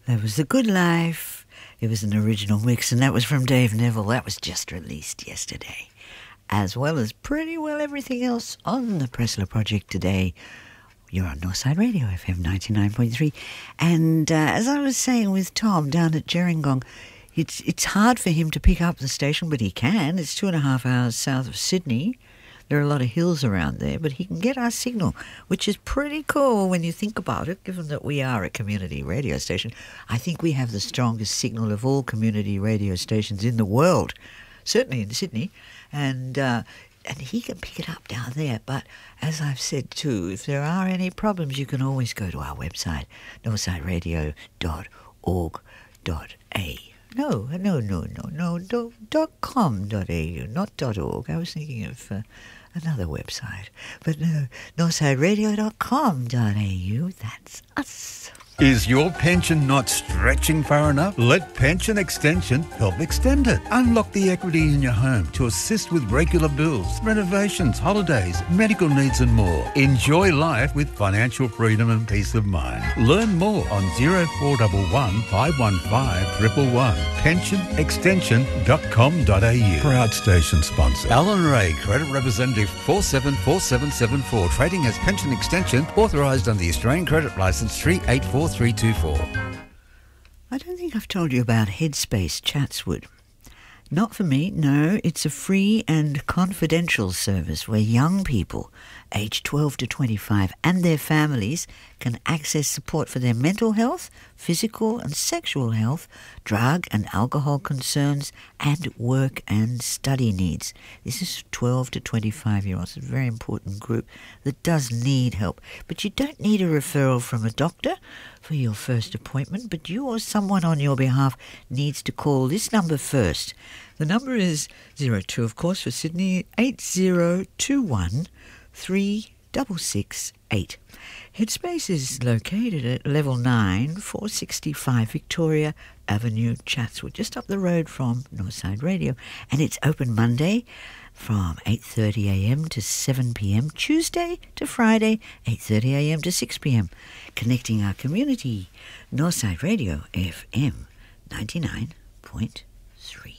That was The Good Life. It was an original mix, and that was from Dave Neville. That was just released yesterday, as well as pretty well everything else on the Pressler Project today. You're on Northside Radio, FM 99.3. And as I was saying with Tom down at Gerringong, it's hard for him to pick up the station, but he can. It's 2.5 hours south of Sydney. There are a lot of hills around there, but he can get our signal, which is pretty cool when you think about it, given that we are a community radio station. I think we have the strongest signal of all community radio stations in the world, certainly in Sydney, and he can pick it up down there. But as I've said too, if there are any problems, you can always go to our website, northsideradio.org.au. .com.au, not .org. I was thinking of another website. But no, northsideradio.com.au, that's us. Is your pension not stretching far enough? Let Pension Extension help extend it. Unlock the equity in your home to assist with regular bills, renovations, holidays, medical needs and more. Enjoy life with financial freedom and peace of mind. Learn more on 0411 515 111. pensionextension.com.au. Proud station sponsor. Alan Ray, Credit Representative 474774. Trading as Pension Extension, authorised under the Australian Credit Licence 384324. I don't think I've told you about Headspace Chatswood. Not for me, no. It's a free and confidential service where young people aged 12 to 25 and their families can access support for their mental health, physical and sexual health, drug and alcohol concerns, and work and study needs. This is 12 to 25-year-olds, a very important group that does need help. But you don't need a referral from a doctor for your first appointment, but you or someone on your behalf needs to call this number first. The number is 02, of course, for Sydney, 8021 3668. Headspace is located at level 9, 465 Victoria Avenue, Chatswood, just up the road from Northside Radio. And it's open Monday from 8:30am to 7pm, Tuesday to Friday, 8:30am to 6pm. Connecting our community, Northside Radio, FM 99.3.